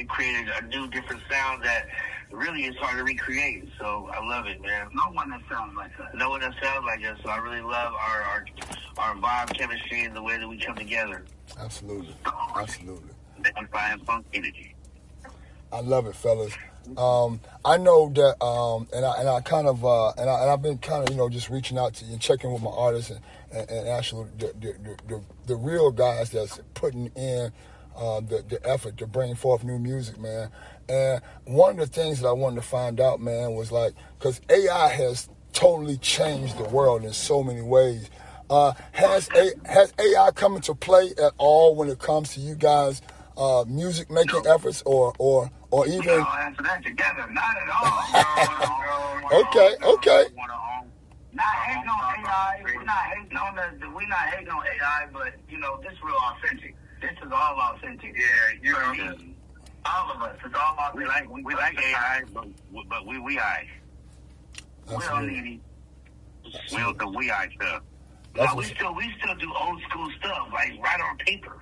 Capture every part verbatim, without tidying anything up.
it created a new, different sound that really is hard to recreate. So I love it, man. No one that sounds like us. No one that sounds like us. So I really love our our, our vibe, chemistry, and the way that we come together. Absolutely, absolutely. Amplifying funk energy. I love it, fellas. Um, I know that, um, and I and I kind of uh, and I and I've been kind of you know just reaching out to you and checking with my artists and, and, and actually the the, the the the real guys that's putting in uh, the the effort to bring forth new music, man. And one of the things that I wanted to find out, man, was like, because A I has totally changed the world in so many ways. Uh, has a has A I come into play at all when it comes to you guys' uh, music making efforts, or or or even? We'll answer that together. Not at all. no, no, no, okay, no, okay. Not hating on A I. We're not hating on the. We're not hating on A I, but you know, this is real authentic. This is all authentic. Yeah, you know, all of us. It's all authentic. we like we, we like A I, but but we we I. We don't need it. We don't do we I stuff. No, we still we still do old school stuff, like write on paper.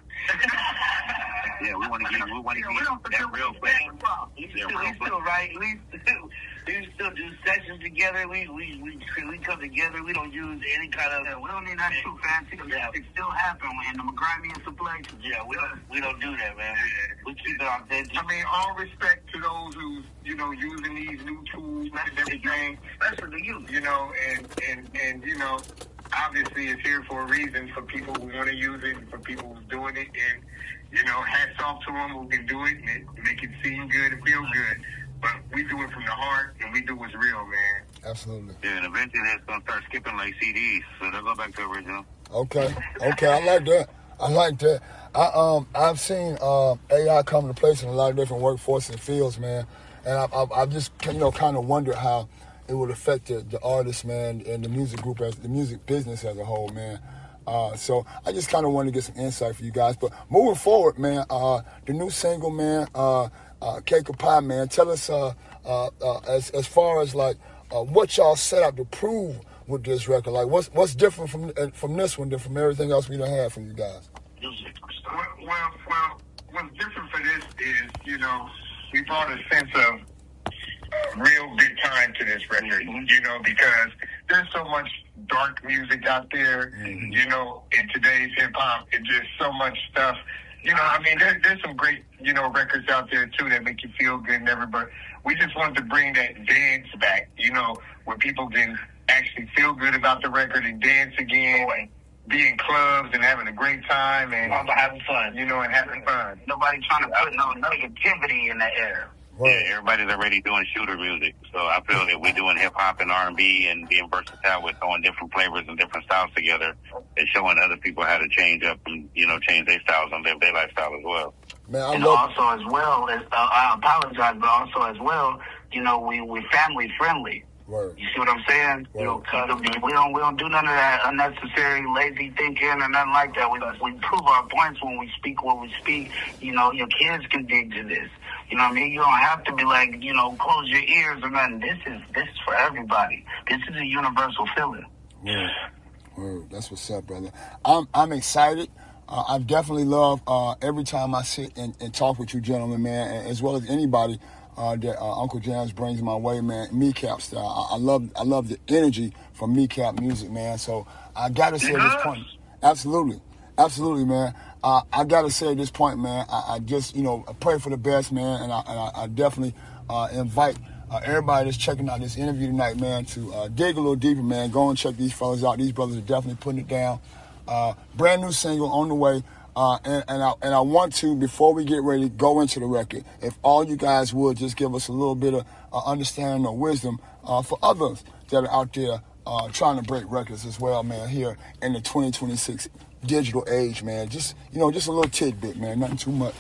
Yeah, we want to get we want to Yeah, get that real thing. We still, we still write. We still, we still do sessions together. We we we we come together. We don't use any kind of. Yeah, we don't need that too fancy. Yeah. It still happen in the grimiest places. Yeah, we don't we don't do that, man. We keep it authentic. I mean, all respect to those who's you know using these new tools and everything, especially the youth. You know, and and and you know. Obviously, it's here for a reason, for people who want to use it, and for people who's doing it, and, you know, hats off to them who can do it and it, make it seem good and feel good. But we do it from the heart, and we do what's real, man. Absolutely. Yeah, and eventually it's going to start skipping like C Ds, so they'll go back to original. Okay, okay, I like that. I like that. I um I've seen uh, A I come into place in a lot of different workforce and fields, man, and I I, I just you know kind of wonder how it would affect the, the artist, man, and the music group, as the music business as a whole, man. Uh, so I just kind of wanted to get some insight for you guys. But moving forward, man, uh, the new single, man, uh, uh, Cake or Pie, man, tell us uh, uh, uh, as as far as like uh, what y'all set out to prove with this record. Like, what's what's different from uh, from this one than from everything else we done had from you guys? Well, well, well, what's different for this is, you know, we brought a sense of real good time to this record, you know, because there's so much dark music out there, mm-hmm. you know, in today's hip-hop. It's just so much stuff. You know, I mean, there, there's some great, you know, records out there, too, that make you feel good and everything, but we just wanted to bring that dance back, you know, where people can actually feel good about the record and dance again, and be in clubs and having a great time and having fun, you know, and having fun. Nobody trying to put no negativity in the air. Yeah, everybody's already doing shooter music, so I feel that we're doing hip hop and R and B and being versatile with throwing different flavors and different styles together and showing other people how to change up and you know change their styles and live their lifestyle as well. Man, I and love also as well, as, uh, I apologize, but also as well, you know, we we family friendly. Word. You see what I'm saying? Word. You know, we don't we don't do none of that unnecessary lazy thinking or nothing like that. We we prove our points when we speak what we speak. You know, your kids can dig to this. You know what I mean? You don't have to be like, you know, close your ears or nothing. This is this is for everybody. This is a universal feeling. Word. Word. That's what's up, brother. I'm I'm excited. Uh, I definitely love uh, every time I sit and, and talk with you gentlemen, man, as well as anybody uh, that uh, Uncle Jams brings my way, man. Kneecap style. I, I love I love the energy from Kneecap music, man. So I gotta say at this point, absolutely, absolutely, man. Uh, I gotta say at this point, man, I, I just, you know, I pray for the best, man, and I, and I, I definitely uh, invite uh, everybody that's checking out this interview tonight, man, to uh, dig a little deeper, man. Go and check these fellas out. These brothers are definitely putting it down. Uh, brand new single on the way, uh, and, and I and I want to, before we get ready to go into the record, if all you guys would just give us a little bit of uh, understanding or wisdom uh, for others that are out there uh, trying to break records as well, man, here in the twenty twenty-six digital age, man. Just, you know, just a little tidbit, man. Nothing too much.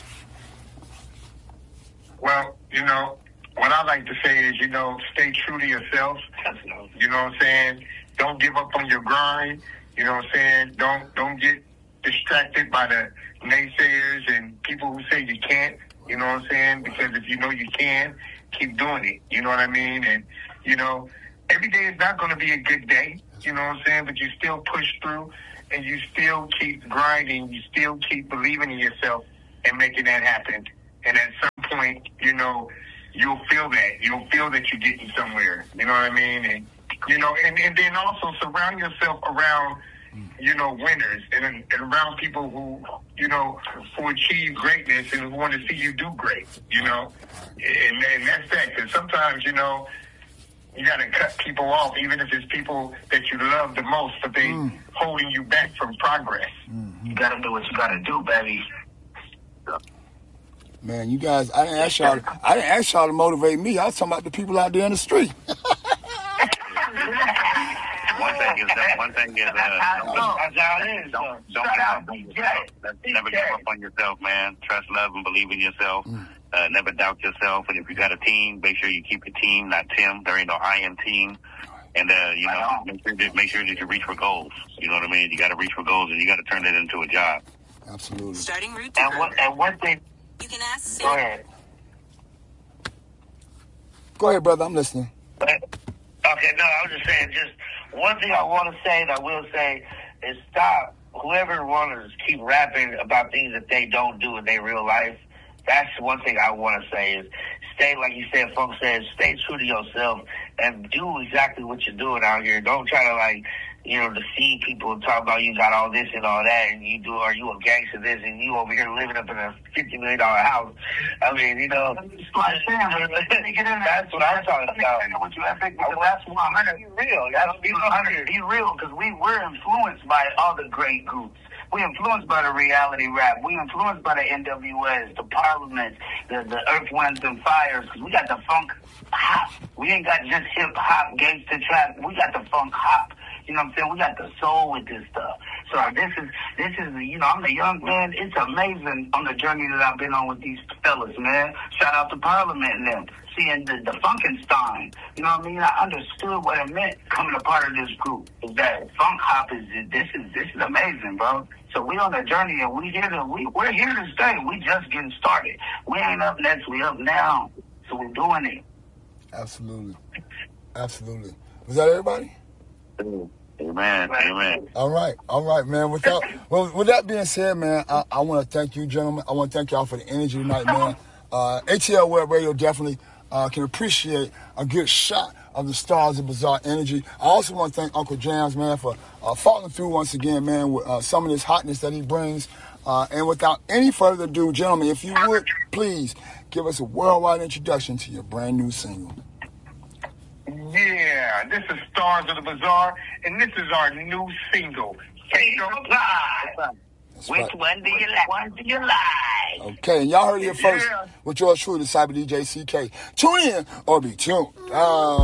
Well, you know, what I like to say is, you know, stay true to yourself. You know what I'm saying? Don't give up on your grind. You know what I'm saying? Don't don't get distracted by the naysayers and people who say you can't. You know what I'm saying? Because if you know you can, keep doing it. You know what I mean? And, you know, every day is not going to be a good day. You know what I'm saying? But you still push through. And you still keep grinding, you still keep believing in yourself and making that happen. And at some point, it, you know, you'll feel that. You'll feel that you're getting somewhere. You know what I mean? And, you know, and, and then also surround yourself around, you know, winners and, and around people who, you know, who achieve greatness and who want to see you do great, you know? And, and that's that. Because sometimes, you know, you got to cut people off, even if it's people that you love the most, but they mm. holding you back from progress. Mm-hmm. You got to do what you got to do, baby. Man, you guys, I didn't ask y'all. I didn't ask y'all to motivate me. I was talking about the people out there in the street. One thing is that one thing is uh, don't, don't, don't give up on yourself. Never give up on yourself, man. Trust, love, and believe in yourself. Mm. Uh, never doubt yourself. And if you got a team, make sure you keep a team, not Tim. There ain't no I am team. And uh, you know, make sure that make sure that you reach for goals. You know what I mean? You got to reach for goals, and you got to turn that into a job. Absolutely. Starting route to and what, and one thing. You can ask. Go ahead. Go ahead, brother. I'm listening. Okay, no, I was just saying. Just one thing I want to say, and I will say, is stop. Whoever wants to keep rapping about things that they don't do in their real life. That's one thing I want to say is stay, like you said, Funk said, stay true to yourself and do exactly what you're doing out here. Don't try to, like, you know, deceive people and talk about you got all this and all that, and you do, are you a gangster this, and you over here living up in a fifty million dollars house. I mean, you know, that's what I'm talking about. What you epic, because that's one hundred. Be real. That's be one hundred. Be real, because we were influenced by all the great groups. We influenced by the reality rap. We influenced by the N W S, the Parliament, the, the Earth, Winds, and Fires. Because we got the funk hop. We ain't got just hip hop, gangster trap. We got the funk hop. You know what I'm saying? We got the soul with this stuff. So this is, this is, you know, I'm a young man. It's amazing on the journey that I've been on with these fellas, man. Shout out to Parliament and them. Seeing the, the Funkenstein. You know what I mean? I understood what it meant coming a part of this group. Is that funk hop is, this is, this is amazing, bro. So we on the journey and we here to, we, we're here to stay. We just getting started. We ain't up next, we up now. So we're doing it. Absolutely. Absolutely. Was that everybody? Amen. Amen. All right. All right, man. Without, well, with that being said, man, I, I want to thank you, gentlemen. I want to thank y'all for the energy tonight, man. Uh, A T L Web Radio definitely uh, can appreciate a good shot of the Stars of Bizarre energy. I also want to thank Uncle Jams, man, for uh, following through once again, man, with uh, some of this hotness that he brings. Uh, and without any further ado, gentlemen, if you would, please give us a worldwide introduction to your brand new single. Yeah, this is Stars of the Bizarre, and this is our new single. Single Live. Which right. one do you like? One do you like? Okay, and y'all heard it here first yeah. with yours truly, the Cyber D J C K. Tune in or be tuned. Uh,